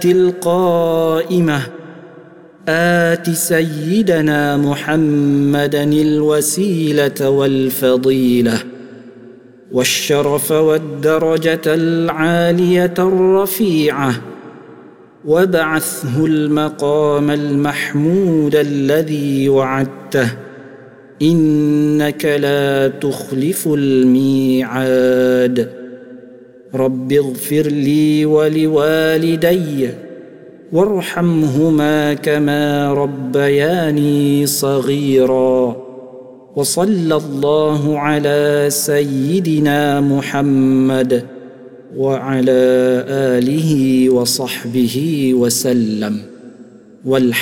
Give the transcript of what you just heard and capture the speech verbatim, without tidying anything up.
القائمة آت سيدنا محمدا الوسيلة والفضيلة والشرف والدرجة العالية الرفيعة وابعثه المقام المحمود الذي وعدته إنك لا تخلف الميعاد. رب اغفر لي ولوالدي وارحمهما كما ربياني صغيرا. وصلى الله على سيدنا محمد وعلى آله وصحبه وسلم والحمد